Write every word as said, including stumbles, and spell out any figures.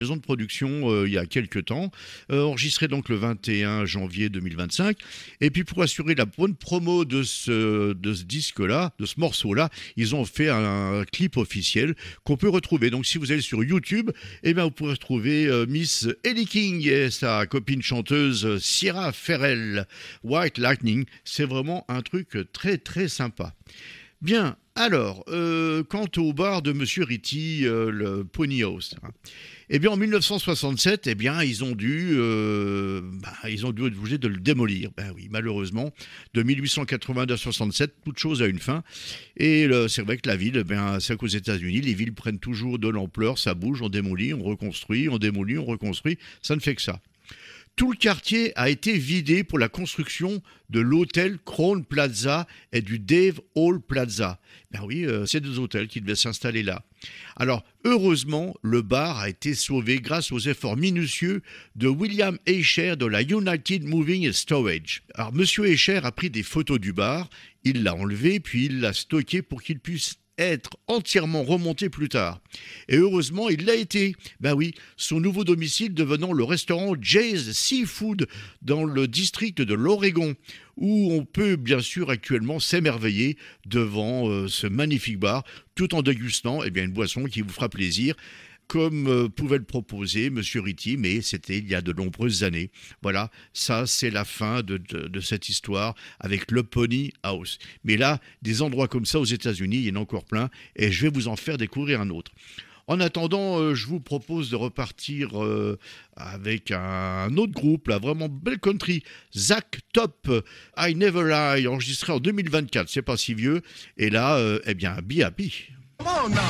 maison de production euh, il y a quelques temps, euh, enregistré donc le vingt et un janvier deux mille vingt-cinq. Et puis pour assurer la bonne promo de ce, de ce disque-là, de ce morceau-là, ils ont fait un, un clip officiel qu'on peut retrouver. Donc si vous allez sur YouTube, eh bien, vous pourrez retrouver euh, Miss Ellie King et sa copine chanteuse euh, Sierra Ferrell. White Lightning, c'est vraiment un truc très très sympa. Bien, alors, euh, quant au bar de Monsieur Ritty, euh, le Pony House, hein, eh bien en mille neuf cent soixante-sept, eh bien ils ont dû, euh, bah, ils ont dû être obligés de le démolir. Ben oui, malheureusement, de mille huit cent quatre-vingt-deux à soixante-sept, toute chose a une fin. Et le- c'est vrai que la ville, eh bien, c'est qu'aux États-Unis, les villes prennent toujours de l'ampleur, ça bouge, on démolit, on reconstruit, on démolit, on reconstruit, ça ne fait que ça. Tout le quartier a été vidé pour la construction de l'hôtel Crown Plaza et du Dave Hall Plaza. Ben oui, euh, c'est deux hôtels qui devaient s'installer là. Alors, heureusement, le bar a été sauvé grâce aux efforts minutieux de William Escher de la United Moving and Storage. Alors, Monsieur Escher a pris des photos du bar, il l'a enlevé, puis il l'a stocké pour qu'il puisse être entièrement remonté plus tard. Et heureusement, il l'a été. Ben oui, son nouveau domicile devenant le restaurant Jay's Seafood dans le district de l'Oregon, où on peut bien sûr actuellement s'émerveiller devant euh, ce magnifique bar, tout en dégustant eh bien, une boisson qui vous fera plaisir, comme euh, pouvait le proposer Monsieur Ritty, mais c'était il y a de nombreuses années. Voilà, ça c'est la fin de, de, de cette histoire avec le Pony House. Mais là, des endroits comme ça aux États-Unis, il y en a encore plein, et je vais vous en faire découvrir un autre. En attendant, euh, je vous propose de repartir euh, avec un autre groupe, là, vraiment belle country, Zach Top, I Never Lie, enregistré en deux mille vingt-quatre, c'est pas si vieux, et là, euh, eh bien, Be Happy. Come on now.